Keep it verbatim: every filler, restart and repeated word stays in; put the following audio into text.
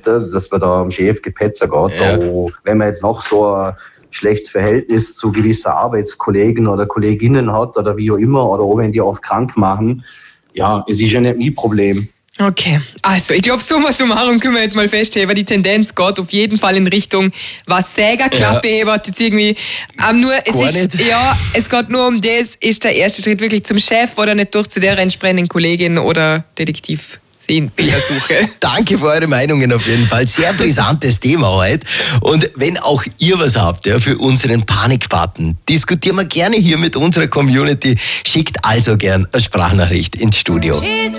dass man da am Chef gepetzer geht. Ja. Aber wenn man jetzt noch so ein schlechtes Verhältnis zu gewissen Arbeitskollegen oder Kolleginnen hat oder wie auch immer, oder auch wenn die oft krank machen, ja, es ist ja nicht mein Problem. Okay, also ich glaube, summa summarum können wir jetzt mal feststellen, die Tendenz geht auf jeden Fall in Richtung, was Sägerklappe ja. hebert jetzt irgendwie, ähm, nur es Gar ist, nicht. ja, es geht nur um das, ist der erste Schritt wirklich zum Chef oder nicht durch zu der entsprechenden Kollegin oder Detektiv sehen, Bildersuche. Danke für eure Meinungen auf jeden Fall. Sehr brisantes Thema heute. Und wenn auch ihr was habt ja, für unseren Panik-Button, diskutieren wir gerne hier mit unserer Community. Schickt also gern eine Sprachnachricht ins Studio.